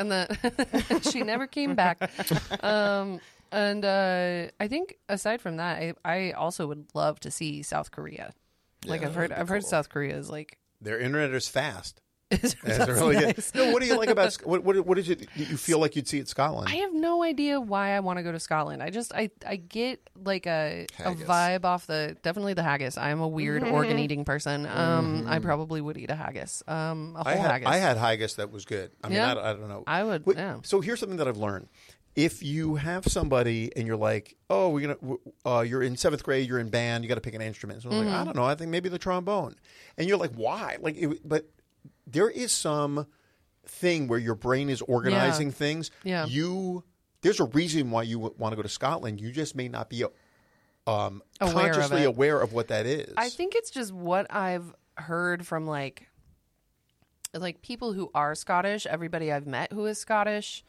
And then she never came back. And I think aside from that, I also would love to see South Korea. Like I've heard South Korea is like their internet is fast. That's really nice. good. No, what do you like about what is it you feel like you'd see at Scotland? I have no idea why I want to go to Scotland. I get like a vibe off definitely the haggis. I am a weird organ eating person. I probably would eat a haggis. A whole haggis. I had haggis that was good. I mean, I don't know. I would. So here's something that I've learned. If you have somebody and you're like, oh, you're in 7th grade, you're in band, you got to pick an instrument. So I'm like, I don't know, I think maybe the trombone. And you're like, why? But there is some thing where your brain is organizing things. Yeah. There's a reason why you want to go to Scotland. You just may not be consciously aware of what that is. I think it's just what I've heard from like people who are Scottish. Everybody I've met who is Scottish.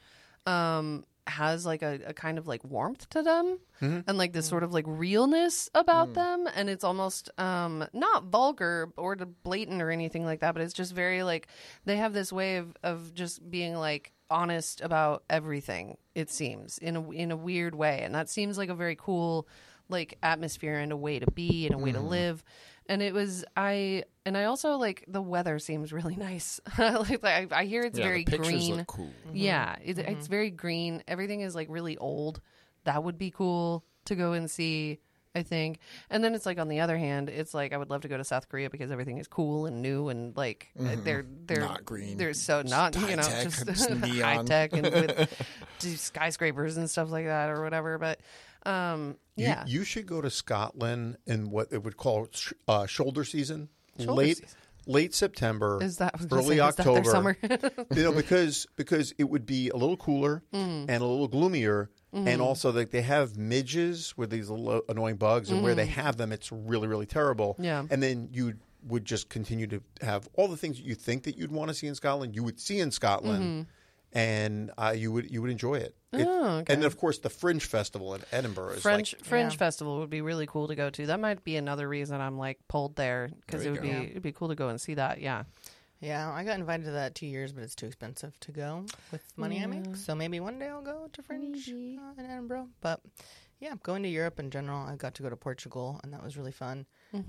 Has like a kind of like warmth to them and like this sort of like realness about them, and it's almost not vulgar or blatant or anything like that, but it's just very like they have this way of just being like honest about everything, it seems, in a weird way, and that seems like a very cool like atmosphere and a way to be and a way to live. And it was I also like the weather seems really nice. I hear it's very the pictures green. Look cool. Yeah, it's very green. Everything is like really old. That would be cool to go and see, I think. And then it's like on the other hand, it's like I would love to go to South Korea because everything is cool and new and like they're not green. They're so not just high tech and with skyscrapers and stuff like that or whatever. But you should go to Scotland in what it would call shoulder season. Late September, early October. Is that their summer? because it would be a little cooler and a little gloomier, and also like they have midges with these little annoying bugs, and where they have them, it's really, really terrible. Yeah. And then you would just continue to have all the things that you think that you'd want to see in Scotland, you would see in Scotland, and you would enjoy it. Okay. And then, of course, the Fringe Festival in Edinburgh is Fringe Festival would be really cool to go to. That might be another reason I'm like pulled there because it'd be cool to go and see that. Yeah. Yeah, I got invited to that 2 years, but it's too expensive to go with money I make. So maybe one day I'll go to Fringe in Edinburgh. But yeah, going to Europe in general, I got to go to Portugal, and that was really fun.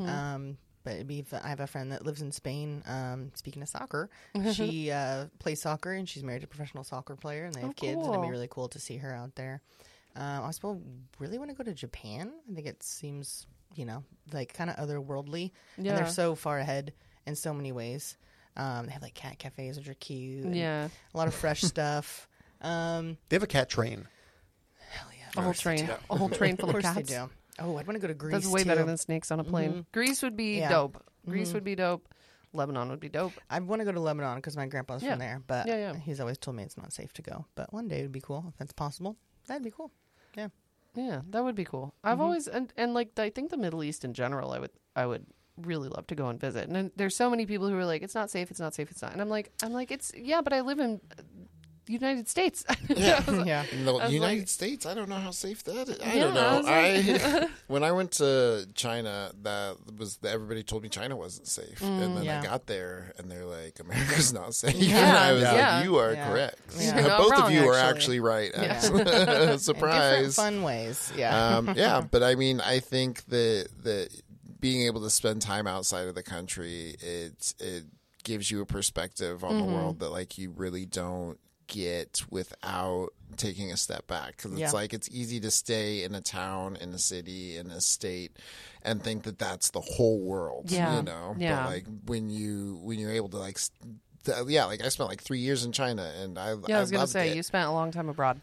But I have a friend that lives in Spain. Speaking of soccer, she plays soccer, and she's married to a professional soccer player, and they have kids, and it'd be really cool to see her out there. I also really want to go to Japan. I think it seems, like kind of otherworldly. Yeah. And they're so far ahead in so many ways. They have like cat cafes, which are cute. Yeah. A lot of fresh stuff. They have a cat train. Hell yeah. A whole train full of cats. They do. Oh, I'd want to go to Greece. That's way better than snakes on a plane. Greece would be dope. Greece would be dope. Lebanon would be dope. I want to go to Lebanon because my grandpa's from there, but he's always told me it's not safe to go. But one day it would be cool if that's possible. That'd be cool. Yeah. Yeah, that would be cool. I've always and like I think the Middle East in general, I would really love to go and visit. And there's so many people who are like, it's not safe, it's not safe, it's not. And I'm like, it's but I live in the United States. Yeah. The United States, I don't know how safe that is. I don't know. When I went to China, everybody told me China wasn't safe. And then I got there and they're like, America's not safe. Yeah. And I was like, you are correct. Yeah. Both wrong, of you are actually right. Yeah. Surprise. In different fun ways. Yeah. But I mean, I think that being able to spend time outside of the country, it gives you a perspective on the world that like you really don't get without taking a step back, because it's like it's easy to stay in a town, in a city, in a state and think that that's the whole world, but like when you're able to like like I spent like 3 years in China, and I was gonna say you spent a long time abroad.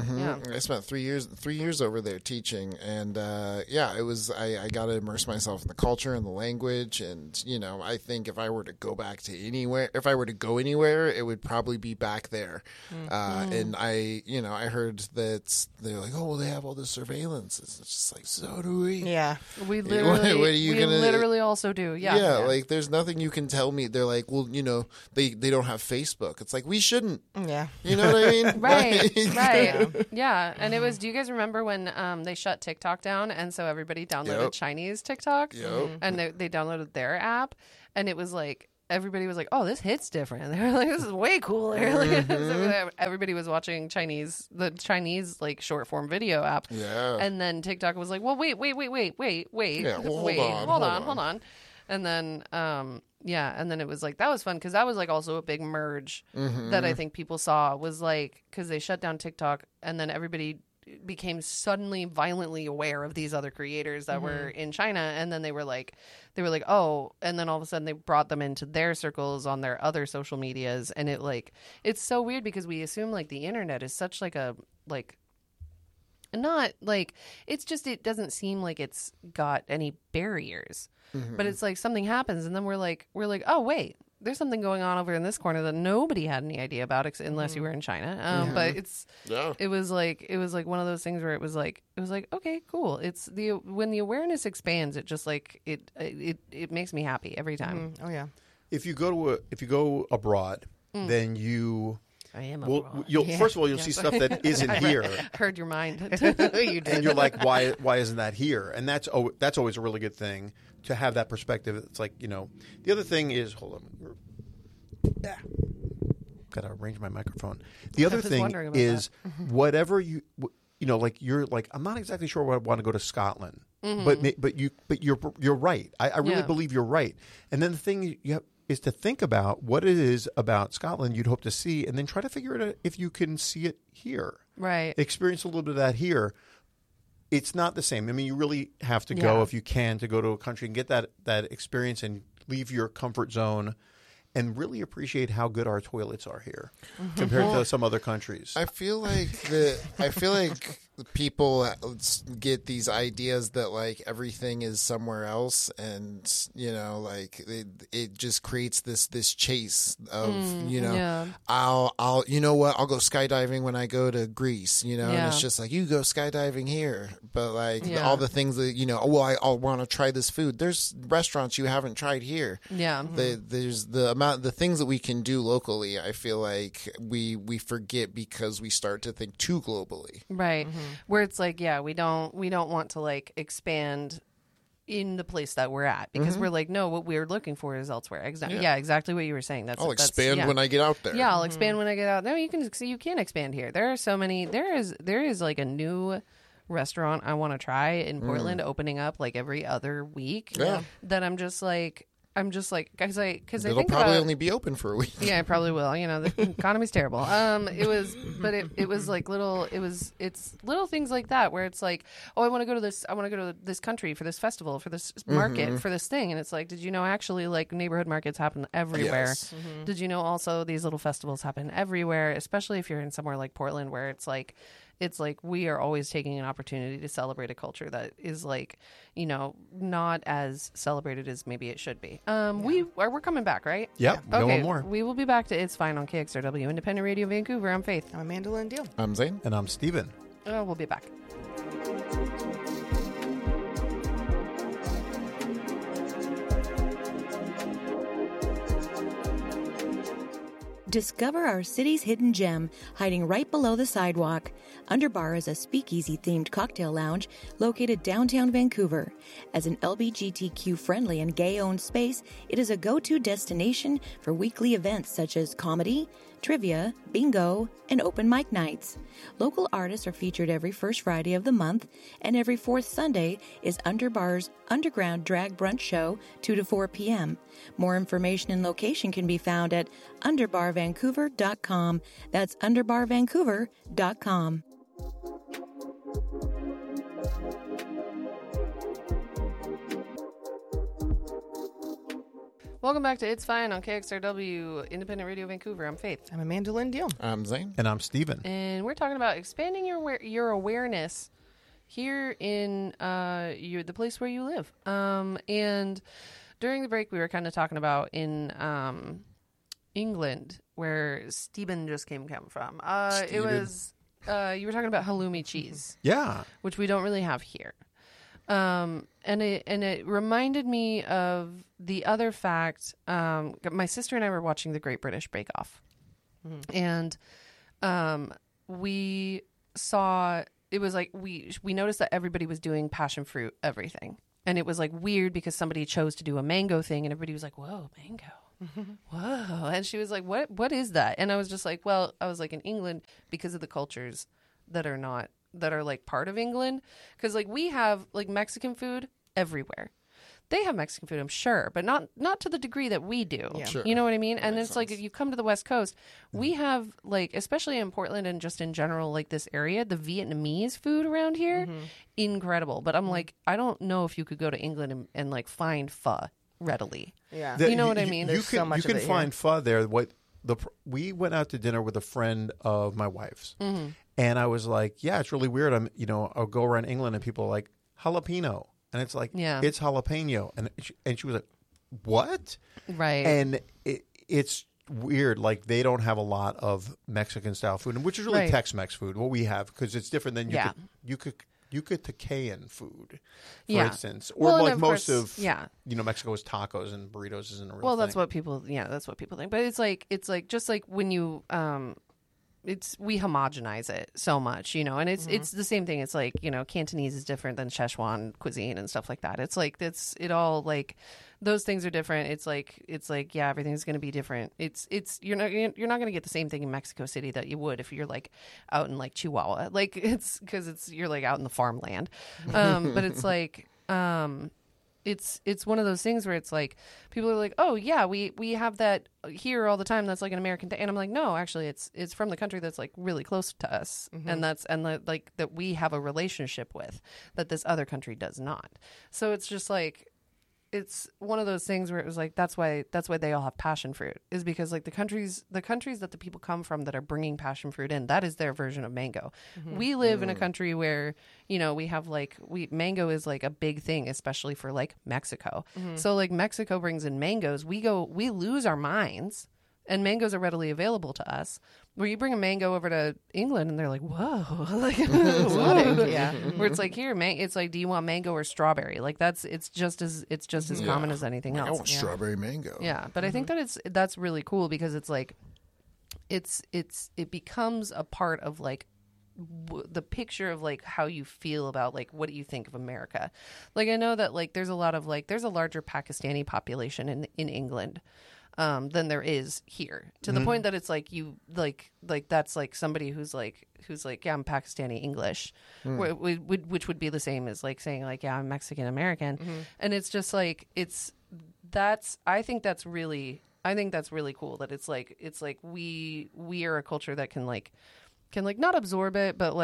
I spent 3 years over there teaching, and it was I got to immerse myself in the culture and the language, and I think if I were to go anywhere, it would probably be back there. And I heard that they're like, oh well, they have all this surveillance. It's just like, so do we. Yeah, we literally also do. Yeah, like there's nothing you can tell me. They're like, well, they don't have Facebook. It's like, we shouldn't. Yeah. You know what I mean? Right. Yeah. And it was, do you guys remember when they shut TikTok down, and so everybody downloaded Chinese TikTok? Yep. And they downloaded their app, and it was like everybody was like, "Oh, this hits different." And they were like, "This is way cooler." Like, so everybody was watching the Chinese like short form video app. Yeah. And then TikTok was like, "Well, wait. Yeah, Hold on." And then and then it was like that was fun because that was like also a big merge that I think people saw was like because they shut down TikTok and then everybody became suddenly violently aware of these other creators that were in China, and then they were like oh, and then all of a sudden they brought them into their circles on their other social medias, and it's so weird because we assume like the internet is such like a like not like it's just it doesn't seem like it's got any barriers, but it's like something happens and then we're like oh wait, there's something going on over in this corner that nobody had any idea about unless you were in China. But it was like one of those things where it was like okay, cool. It's when the awareness expands, it just like it makes me happy every time. Oh yeah. If you go abroad, then you I am first of all you'll see stuff that isn't here. Heard your mind. You did. And you're like, why isn't that here? And that's always a really good thing to have that perspective. It's like, the other thing is, hold on. Yeah. Got to arrange my microphone. The other thing is whatever like you're like, I'm not exactly sure why I want to go to Scotland, but you're right. I really believe you're right. And then the thing you have is to think about what it is about Scotland you'd hope to see, and then try to figure it out if you can see it here. Right. Experience a little bit of that here. It's not the same. I mean, you really have to go if you can to go to a country and get that experience and leave your comfort zone and really appreciate how good our toilets are here compared to some other countries. I feel like people get these ideas that like everything is somewhere else, and like it just creates this chase of I'll I'll go skydiving when I go to Greece, and it's just like you go skydiving here, but like all the things that I'll want to try this food. There's restaurants you haven't tried here. Yeah, there's the things that we can do locally. I feel like we forget because we start to think too globally. Right. Where it's like, we don't want to like expand in the place that we're at because we're like, no, what we're looking for is elsewhere. Exactly what you were saying. I'll expand when I get out there. Yeah, I'll expand when I get out. No, you can expand here. There are so many. There is like a new restaurant I want to try in Portland opening up like every other week. Yeah. That I'm just like because I it'll think probably about, only be open for a week. Yeah, I probably will. The economy's terrible. It was like it's little things like that where it's like, oh, I want to go to this country for this festival, for this market, for this thing, and it's like, did you know actually like neighborhood markets happen everywhere? Yes. Did you know also these little festivals happen everywhere, especially if you're in somewhere like Portland where it's like we are always taking an opportunity to celebrate a culture that is like, not as celebrated as maybe it should be. We're coming back, right? Yep. Okay. No more. We will be back to It's Fine on KXRW Independent Radio Vancouver. I'm Faith. I'm Amanda Lynn Deal. I'm Zane. And I'm Steven. We'll be back. Discover our city's hidden gem, hiding right below the sidewalk. Underbar is a speakeasy-themed cocktail lounge located downtown Vancouver. As an LGBTQ-friendly and gay-owned space, it is a go-to destination for weekly events such as comedy, trivia, bingo, and open mic nights. Local artists are featured every first Friday of the month, and every fourth Sunday is Underbar's underground drag brunch show, 2 to 4 p.m. More information and location can be found at underbarvancouver.com. That's underbarvancouver.com. Welcome back to It's Fine on KXRW Independent Radio Vancouver. I'm Faith. I'm Amanda Lynn Deal. I'm Zane. And I'm Steven. And we're talking about expanding your awareness here in the place where you live. And during the break, we were kind of talking about in England, where Steven just came from. It was you were talking about halloumi cheese. Yeah. Which we don't really have here. And it reminded me of the other fact. My sister and I were watching the Great British Bake Off, and we saw it was like we noticed that everybody was doing passion fruit everything, and it was like weird because somebody chose to do a mango thing, and everybody was like, "Whoa, mango! whoa. And she was like, what is that? And I was just like, well, I was like, in England, because of the cultures that are like part of England. Because like we have like Mexican food everywhere. They have Mexican food, I'm sure, but not to the degree that we do. Yeah. Sure. You know what I mean? And makes it's like if you come to the West Coast, we have like, especially in Portland and just in general, like this area, the Vietnamese food around here, incredible. But I'm like, I don't know if you could go to England and like find pho readily. Yeah. You know what I mean? There's so much You of can it find pho there. We went out to dinner with a friend of my wife's, and I was like, "Yeah, it's really weird. I'll go around England and people are like jalapeno, and it's like, Yeah. it's jalapeno," and she was like, "What?" Right. And it's weird. Like they don't have a lot of Mexican style food, which is really Right. Tex-Mex food. What we have, because it's different than Yeah. Yucatecan food, for Yeah. instance, or Well, and like of most course- of yeah. Mexico's tacos and burritos isn't a real Well, thing. that's what people think. But it's like just like when you we homogenize it so much, and it's the same thing. It's like, Cantonese is different than Szechuan cuisine and stuff like that. It's like it all like those things are different. It's like yeah, everything's going to be different. It's you're not going to get the same thing in Mexico City that you would if you're like out in like Chihuahua. Like it's because you're like out in the farmland. But it's like it's one of those things where it's like people are like, oh yeah, we have that here all the time. That's like an American thing, and I'm like, no, actually, it's from the country that's like really close to us, and like that we have a relationship with that this other country does not. So it's just like it's one of those things where it was like that's why they all have passion fruit, is because like the countries that the people come from that are bringing passion fruit in, that is their version of mango. We live in a country where we have mango is like a big thing, especially for like Mexico. So like Mexico brings in mangoes, we lose our minds, and mangoes are readily available to us. Where you bring a mango over to England and they're like, whoa, like whoa. Yeah. Where it's like, here, it's like, do you want mango or strawberry? Like it's just as common as anything I else. want strawberry mango. Yeah, but I think that that's really cool because it's like it becomes a part of like the picture of like how you feel about like what do you think of America. Like I know that like there's a larger Pakistani population in England than there is here, to the point that it's like you like that's like somebody who's like yeah, I'm Pakistani English, which would be the same as like saying like yeah, I'm Mexican American, and it's just like I think that's really cool that it's like we are a culture that can not absorb it, but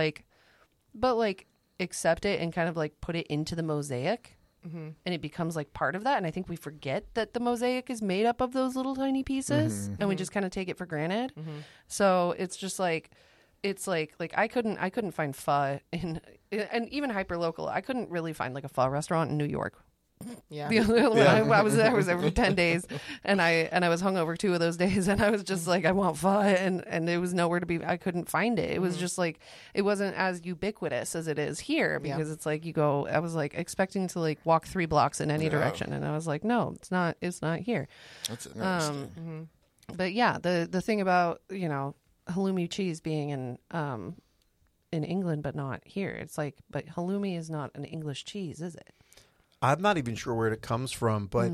accept it and kind of like put it into the mosaic. And it becomes like part of that, and I think we forget that the mosaic is made up of those little tiny pieces, and we just kind of take it for granted. So it's just like it's like I couldn't find pho and even hyper local. I couldn't really find like a pho restaurant in New York. Yeah. I was there for 10 days, and I was hungover 2 of those days, and I was just like, I want pho, and it was nowhere to be. I couldn't find it. It was just like it wasn't as ubiquitous as it is here, because it's like you go. I was like expecting to like walk 3 blocks in any direction, and I was like, no, it's not. It's not here. That's interesting. But yeah, the thing about halloumi cheese being in England but not here, it's like, but halloumi is not an English cheese, is it? I'm not even sure where it comes from, but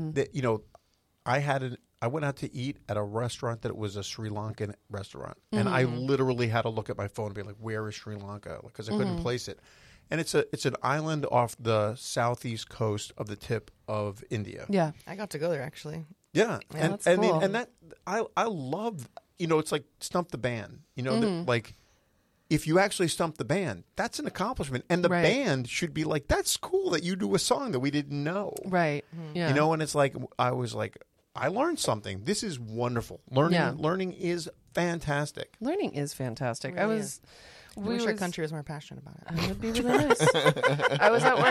I went out to eat at a restaurant that was a Sri Lankan restaurant, and I literally had to look at my phone and be like, "Where is Sri Lanka?" Because I couldn't place it. And it's an island off the southeast coast of the tip of India. Yeah. I got to go there actually. Yeah, and that's I mean, cool. and that I love. It's like Stump the Band. Like if you actually stump the band, that's an accomplishment, and the Right. band should be like, "That's cool that you do a song that we didn't know." Right. Yeah. And it's like I was like, I learned something. This is wonderful. Learning is fantastic. Learning is fantastic. Really I was. I wish our country was more passionate about it. It would be really nice. I was at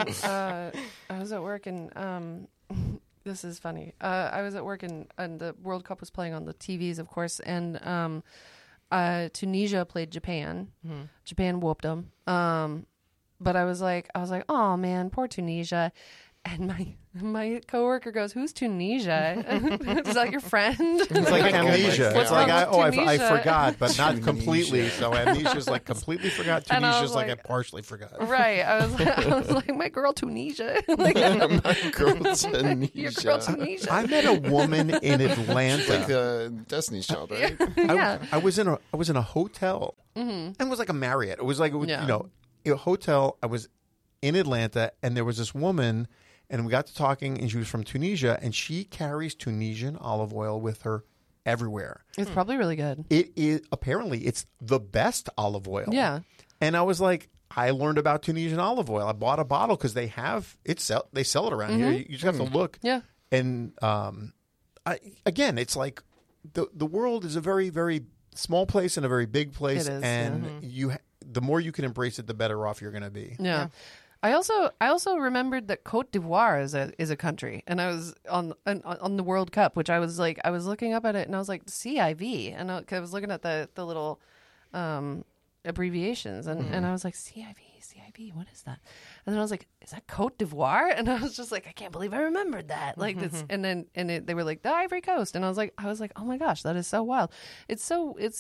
work and this is funny. I was at work and the World Cup was playing on the TVs, of course, and Tunisia played Japan. Japan whooped them. But I was like, oh man, poor Tunisia. And my coworker goes, "Who's Tunisia? Is that your friend?" It's like amnesia. What's It's like wrong with I Tunisia? forgot, but not Tunisia. completely. So amnesia's like completely forgot. And I Tunisia's was like I like- partially forgot. Right. I was like, my girl Tunisia. Like, My girl's your girl Tunisia. I met a woman in like Atlanta. the Destiny's Child, right? Yeah. I was in a hotel, and it was like a Marriott. It was like Yeah. you know, a hotel. I was in Atlanta, and there was this woman, and we got to talking, and she was from Tunisia, and she carries Tunisian olive oil with her everywhere. It's probably really good. It is apparently it's the best olive oil. Yeah. And I was like, I learned about Tunisian olive oil. I bought a bottle because they have it. They sell it around here. You just have to look. Yeah. And again, it's like the world is a very, very small place and a very big place, It is, and the more you can embrace it, the better off you're going to be. Yeah. I also remembered that Cote d'Ivoire is a country, and I was on the World Cup, which I was looking up at it, and I was like CIV, and I was looking at the little abbreviations, and I was like CIV, what is that? And then I was like, is that Cote d'Ivoire? And I was just like, I can't believe I remembered that. Like this, and then they were like the Ivory Coast, and I was like, oh my gosh, that is so wild. It's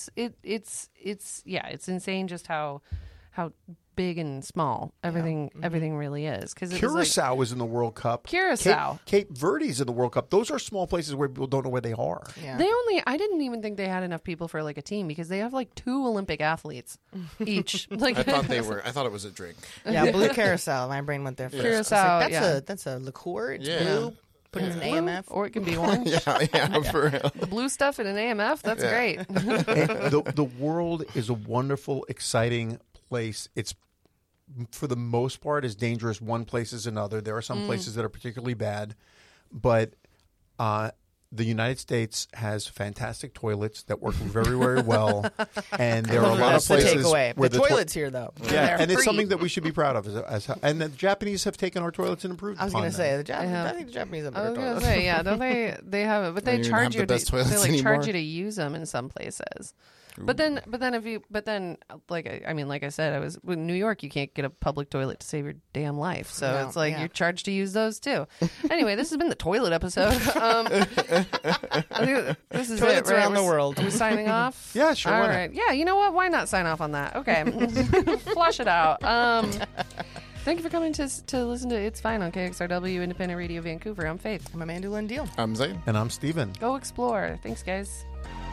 insane just how big and small everything really is, because Curacao was in the World Cup. Curacao. Cape Verde's in the World Cup. Those are small places where people don't know where they are. Yeah. I didn't even think they had enough people for like a team, because they have like 2 Olympic athletes each. Like I thought it was a drink. Yeah, blue carousel. My brain went there first. Curacao, I was like, yeah. that's a liqueur. It's Yeah. blue. Put it in an AMF. or it can be orange. Yeah, for real. Blue stuff in an AMF. That's great. And the world is a wonderful, exciting place. It's for the most part as dangerous one place as another. There are some places that are particularly bad, but the United States has fantastic toilets that work very, very well, and there are a lot of That's the places takeaway. where The toilets here, though. yeah, They're and it's free. something that we should be proud of. And the Japanese have taken our toilets and improved. I was upon going to them. say, I think the Japanese have I better was gonna toilets. say, yeah, don't they have it? But they don't even charge have you the best to toilets they like anymore. charge you to use them in some places. But then like I said, in New York, you can't get a public toilet to save your damn life. So No, it's like yeah. you're charged to use those too. Anyway, this has been the toilet episode. I think this is Toilets it, right? around the world. Are we signing off? Yeah, sure, All why not? right. Yeah, you know what? Why not sign off on that? Okay. Flush it out. Thank you for coming to listen to It's Fine on KXRW Independent Radio Vancouver. I'm Faith. I'm Amanda Lynn Deal. I'm Zane. And I'm Steven. Go explore. Thanks, guys.